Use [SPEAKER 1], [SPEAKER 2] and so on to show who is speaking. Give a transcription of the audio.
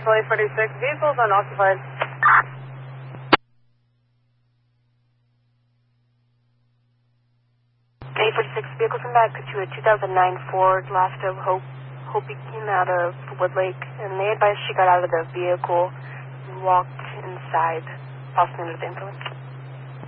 [SPEAKER 1] A46, vehicles unoccupied.
[SPEAKER 2] A46, vehicles in back to a 2009 Ford, last of Hope came out of Woodlake, and they advised she got out of the vehicle and walked inside, possibly under the influence.